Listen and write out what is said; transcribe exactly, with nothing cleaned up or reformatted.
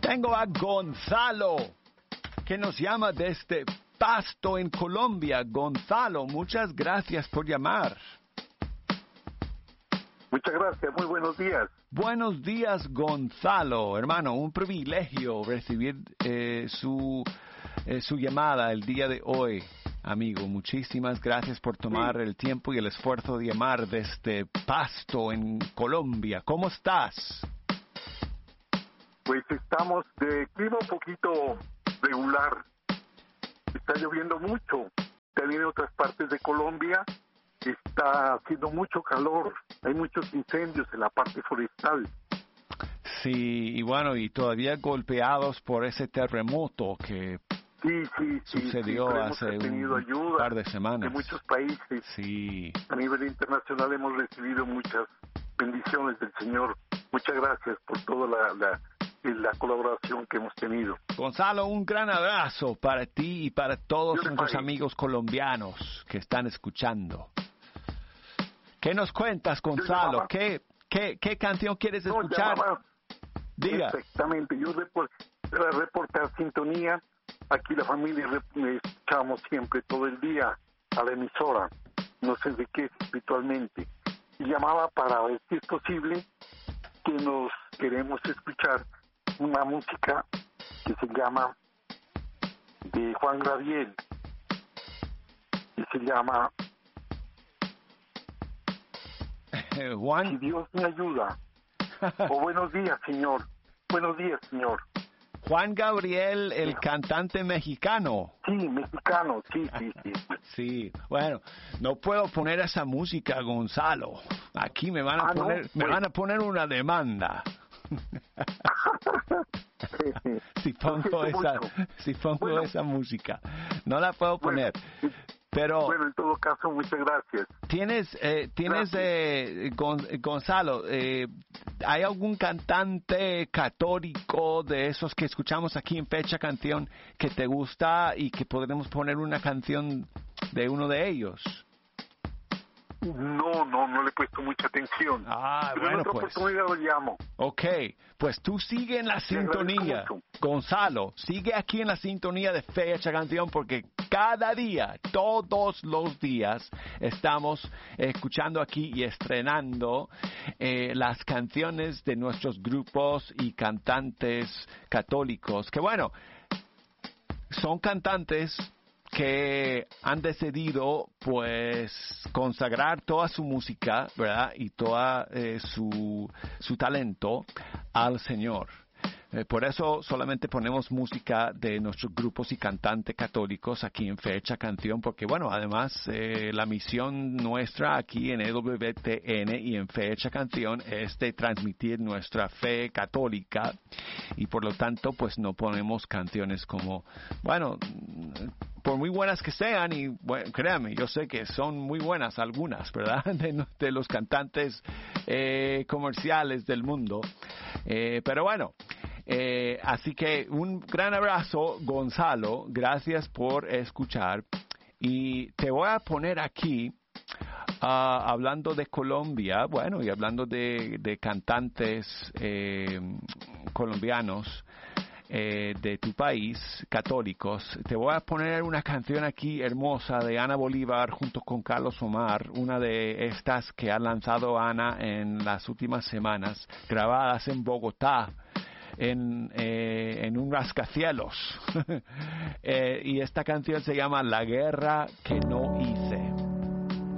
Tengo a Gonzalo, que nos llama desde Pasto, en Colombia. Gonzalo, muchas gracias por llamar. Muchas gracias, muy buenos días. Buenos días, Gonzalo. Hermano, un privilegio recibir eh, su, eh, su llamada el día de hoy. Amigo, muchísimas gracias por tomar sí. el tiempo y el esfuerzo de llamar desde Pasto, en Colombia. ¿Cómo estás? Pues estamos de clima un poquito regular. Está lloviendo mucho. También en otras partes de Colombia está haciendo mucho calor. Hay muchos incendios en la parte forestal. Sí, y bueno, y todavía golpeados por ese terremoto que sí, sí, sucedió sí, hace un ayuda par de semanas. De muchos países. Sí. A nivel internacional hemos recibido muchas bendiciones del Señor. Muchas gracias por toda la, la, la colaboración que hemos tenido. Gonzalo, un gran abrazo para ti y para todos nuestros amigos colombianos que están escuchando. ¿Qué nos cuentas, Gonzalo? ¿Qué, qué, qué canción quieres no, escuchar? Llamaba, Diga. Exactamente, yo report, reportar sintonía. Aquí la familia escuchamos siempre todo el día a la emisora. No sé de qué espiritualmente. Y llamaba para ver si es posible que nos queremos escuchar una música que se llama de Juan Gabriel y se llama Juan. Si Dios me ayuda. O buenos días, Señor. Buenos días, Señor. Juan Gabriel, el sí. cantante mexicano. Sí, mexicano, sí, sí, sí. Sí, bueno, no puedo poner esa música, Gonzalo. Aquí me van a ah, poner, no, me pues. van a poner una demanda. si pongo esa, si pongo bueno. esa música, no la puedo poner. Bueno. Pero bueno, en todo caso, muchas gracias. Tienes, eh, tienes eh, Gon, Gonzalo, eh, ¿hay algún cantante católico de esos que escuchamos aquí en Fecha Canción que te gusta y que podremos poner una canción de uno de ellos? No, no, no le he puesto mucha atención. Ah, Pero bueno, en otra pues. oportunidad lo llamo. Ok, pues tú sigue en la sintonía. Gonzalo, sigue aquí en la sintonía de Fecha Canción porque cada día, todos los días, estamos escuchando aquí y estrenando eh, las canciones de nuestros grupos y cantantes católicos. Que bueno, son cantantes que han decidido pues consagrar toda su música, ¿verdad? Y toda eh, su, su talento al Señor. Eh, por eso solamente ponemos música de nuestros grupos y cantantes católicos aquí en Fecha Canción, porque bueno, además eh, la misión nuestra aquí en E W T N y en Fecha Canción es de transmitir nuestra fe católica y por lo tanto pues no ponemos canciones como, bueno, por muy buenas que sean, y bueno, créanme, yo sé que son muy buenas algunas, ¿verdad? De, de los cantantes eh, comerciales del mundo. Eh, pero bueno, eh, así que un gran abrazo, Gonzalo. Gracias por escuchar. Y te voy a poner aquí, uh, hablando de Colombia, bueno, y hablando de, de cantantes eh, colombianos, Eh, de tu país, católicos, te voy a poner una canción aquí hermosa de Ana Bolívar junto con Carlos Omar, una de estas que ha lanzado Ana en las últimas semanas, grabadas en Bogotá, en, eh, en un rascacielos. eh, y esta canción se llama La guerra que no hice.